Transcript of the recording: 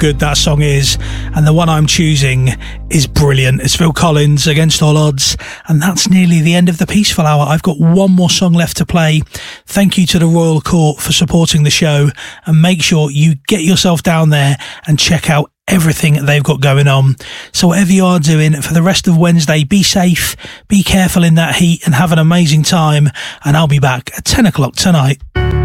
good that song is, and the one I'm choosing is brilliant. It's Phil Collins, Against All Odds, and that's nearly the end of the Peaceful Hour. I've got one more song left to play. Thank you to the Royal Court for supporting the show, and make sure you get yourself down there and check out everything they've got going on. So whatever you are doing for the rest of Wednesday, be safe, be careful in that heat, and have an amazing time, and I'll be back at 10 o'clock tonight.